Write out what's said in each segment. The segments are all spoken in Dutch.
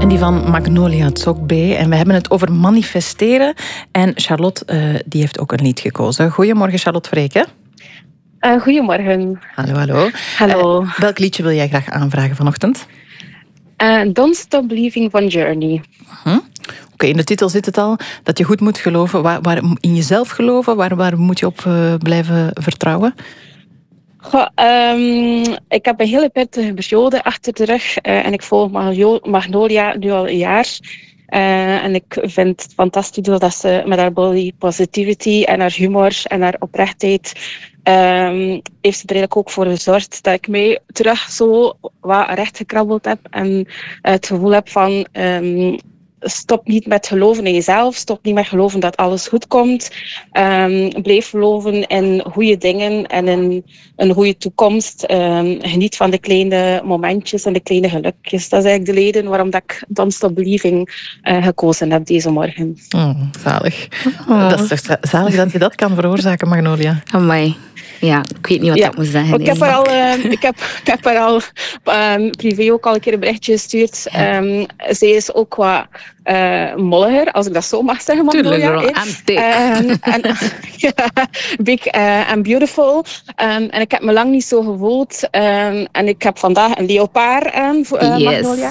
En die van Magnolia Tsok B. En we hebben het over manifesteren. En Charlotte, die heeft ook een lied gekozen. Goedemorgen, Charlotte Vreken. Goedemorgen. Hallo. Hallo. Welk liedje wil jij graag aanvragen vanochtend? Don't Stop Believing van Journey. Oké, in de titel zit het al dat je goed moet geloven. Waar in jezelf geloven? Waar moet je op blijven vertrouwen? Goh, ik heb een hele pittige periode achter de rug. En ik volg Magnolia nu al een jaar. En ik vind het fantastisch dat ze met haar body positivity en haar humor en haar oprechtheid heeft ze er eigenlijk ook voor gezorgd dat ik mij terug zo wat recht gekrabbeld heb en het gevoel heb van stop niet met geloven in jezelf, stop niet met geloven dat alles goed komt, blijf geloven in goede dingen en in een goede toekomst, geniet van de kleine momentjes en de kleine gelukjes. Dat is eigenlijk de reden waarom dat ik Don't Stop Believing gekozen heb deze morgen. Zalig. Dat is toch zalig dat je dat kan veroorzaken, Magnolia? Amai. Ja, ik weet niet wat ik moet zeggen. Ik heb haar al privé ook al een keer een berichtje gestuurd. Zij is ook wat molliger, als ik dat zo mag zeggen. Tuurlijk, girl. I'm thick. Big and beautiful. En ik heb me lang niet zo gevoeld. En ik heb vandaag een leopard aan, Magnolia.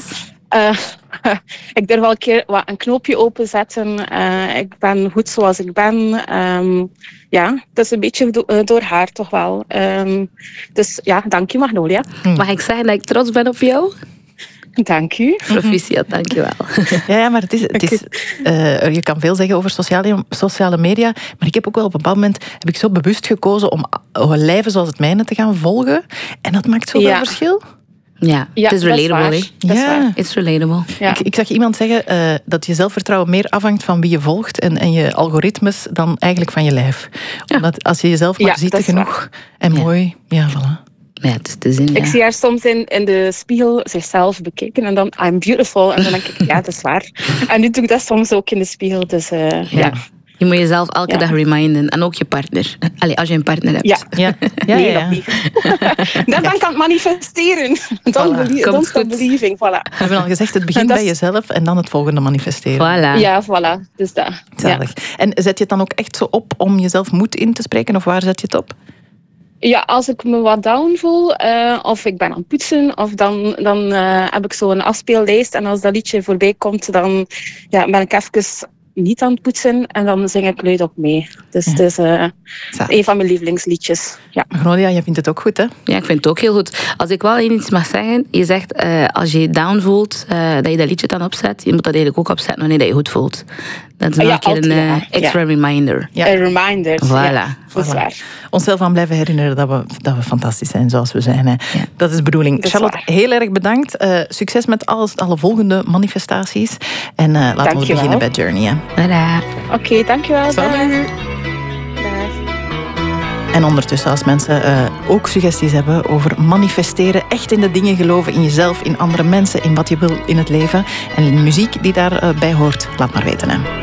Ik durf wel een keer een knoopje openzetten. Ik ben goed zoals ik ben. Het is een beetje door haar toch wel. Dus ja, dank je, Magnolia. Mag ik zeggen dat ik trots ben op jou? Dank u. Proficiat, dank je wel. Ja, maar het is je kan veel zeggen over sociale media, maar ik heb ook wel op een bepaald moment zo bewust gekozen om lijven zoals het mijne te gaan volgen. En dat maakt zoveel verschil. Ja, het is relatable. Ja, it's relatable. Ja. Ik zag iemand zeggen dat je zelfvertrouwen meer afhangt van wie je volgt en je algoritmes dan eigenlijk van je lijf. Ja. Omdat als je jezelf maar ziet genoeg en mooi, voilà. Ja, het is te zien, Ik zie haar soms in de spiegel zichzelf bekijken en dan I'm beautiful. En dan denk ik, ja, dat is waar. En nu doe ik dat soms ook in de spiegel. Dus ja. Je moet jezelf elke dag reminden. En ook je partner. Allee, als je een partner hebt. Ja. Dat niet. Dan kan het manifesteren. Don't stop believing. Voilà. We hebben al gezegd, het begint bij jezelf en dan het volgende manifesteren. Voilà. Ja, voilà. Dus dat. Zalig. En zet je het dan ook echt zo op om jezelf moed in te spreken? Of waar zet je het op? Ja, als ik me wat down voel, of ik ben aan het poetsen, of dan heb ik zo een afspeellijst. En als dat liedje voorbij komt, dan ben ik even niet aan het poetsen en dan zing ik luid op mee. Dus het is een van mijn lievelingsliedjes. Ja. Magnolia, jij vindt het ook goed, hè? Ja, ik vind het ook heel goed. Als ik wel iets mag zeggen, je zegt als je je down voelt, dat je dat liedje dan opzet. Je moet dat eigenlijk ook opzetten wanneer je goed voelt. Dat is nog een keer een extra reminder. Ja. Een reminder. Voilà. Dat is waar. Onszelf aan blijven herinneren dat we fantastisch zijn zoals we zijn. Hè. Ja. Dat is de bedoeling. Charlotte, heel erg bedankt. Succes met alle volgende manifestaties. En laten we beginnen bij Journey. Oké, dankjewel. Salut. En ondertussen, als mensen ook suggesties hebben over manifesteren, echt in de dingen geloven, in jezelf, in andere mensen, in wat je wil in het leven en in de muziek die daarbij hoort, laat maar weten. Hè.